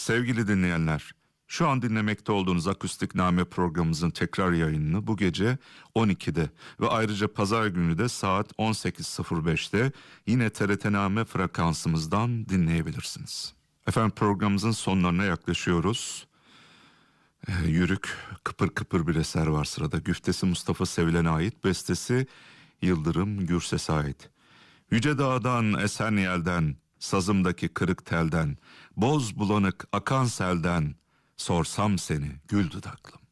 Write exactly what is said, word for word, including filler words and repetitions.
Sevgili dinleyenler, şu an dinlemekte olduğunuz Akustik Name programımızın tekrar yayınını bu gece on ikide ve ayrıca pazar günü de saat on sekiz sıfır beşte yine T R T Name frekansımızdan dinleyebilirsiniz. Efendim, programımızın sonlarına yaklaşıyoruz. Ee, yürük, kıpır kıpır bir eser var sırada. Güftesi Mustafa Sevilen'e ait, bestesi Yıldırım Gürses'e ait. Yüce dağdan, esen yelden, sazımdaki kırık telden, boz bulanık akan selden, sorsam seni gül dudaklım.